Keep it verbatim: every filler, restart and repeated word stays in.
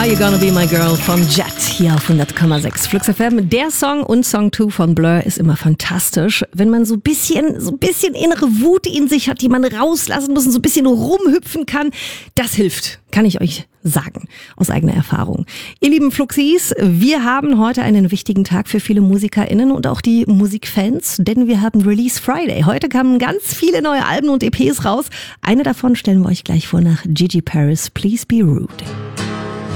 Are You Gonna Be My Girl von Jet hier auf hundert Komma sechs Flux F M. Der Song und Song zwei von Blur ist immer fantastisch, wenn man so ein bisschen, so ein bisschen innere Wut in sich hat, die man rauslassen muss und so ein bisschen rumhüpfen kann. Das hilft, kann ich euch sagen, aus eigener Erfahrung. Ihr lieben Fluxis, wir haben heute einen wichtigen Tag für viele MusikerInnen und auch die Musikfans, denn wir haben Release Friday. Heute kamen ganz viele neue Alben und E Ps raus. Eine davon stellen wir euch gleich vor nach Gigi Paris, Please Be Rude.